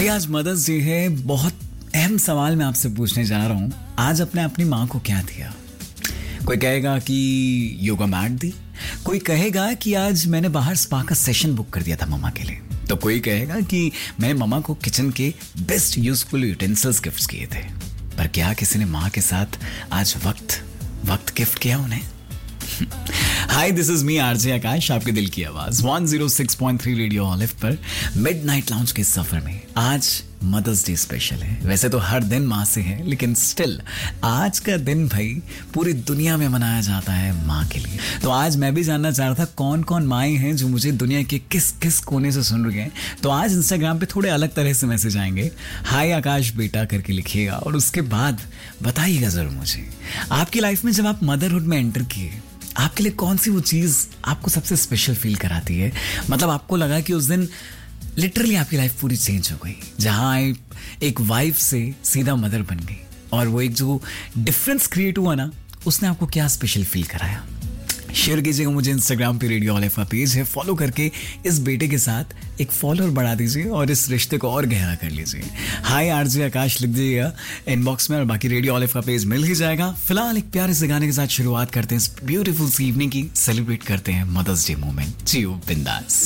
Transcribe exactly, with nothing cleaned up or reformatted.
भाई आज mother's day है। बहुत अहम सवाल मैं आपसे पूछने जा रहा हूँ। आज अपने अपनी माँ को क्या दिया? कोई कहेगा कि योगा मैट दी, कोई कहेगा कि आज मैंने बाहर स्पा का सेशन बुक कर दिया था मम्मा के लिए, तो कोई कहेगा कि मैंने मम्मा को किचन के बेस्ट यूजफुल यूटेंसिल्स गिफ्ट किए थे। पर क्या किसी ने माँ के साथ आज वक्त वक्त गिफ्ट किया उन्हें? हाय, दिस इज मी आरजे आकाश, आपके दिल की आवाज one zero six point three radio olive पर मिडनाइट लाउंज के सफर में आज मदर्स डे स्पेशल है। वैसे तो हर दिन माँ से है, लेकिन स्टिल आज का दिन भाई पूरी दुनिया में मनाया जाता है माँ के लिए। तो आज मैं भी जानना चाह रहा था कौन कौन माएँ हैं जो मुझे दुनिया के किस किस कोने से सुन रहे हैं। तो आज इंस्टाग्राम पे थोड़े अलग तरह से मैसेज आएंगे, हाय आकाश बेटा करके लिखिएगा, और उसके बाद बताइएगा जरूर मुझे आपकी लाइफ में जब आप मदरहुड में एंटर किए, आपके लिए कौन सी वो चीज़ आपको सबसे स्पेशल फील कराती है। मतलब आपको लगा कि उस दिन लिटरली आपकी लाइफ पूरी चेंज हो गई, जहां आप एक वाइफ से सीधा मदर बन गई, और वो एक जो डिफरेंस क्रिएट हुआ ना, उसने आपको क्या स्पेशल फील कराया? शेयर कीजिएगा मुझे इंस्टाग्राम पे, रेडियो ऑलिव का पेज है, फॉलो करके इस बेटे के साथ एक फॉलोअर बढ़ा दीजिए और इस रिश्ते को और गहरा कर लीजिए। हाय आरजे आकाश लिख दीजिएगा इनबॉक्स में, और बाकी रेडियो ऑलिव का पेज मिल ही जाएगा। फिलहाल एक प्यारे से गाने के साथ शुरुआत करते हैं इस ब्यूटीफुल सी इवनिंग की, सेलिब्रेट करते हैं मदर्स डे मोमेंट। जियो बिंदास।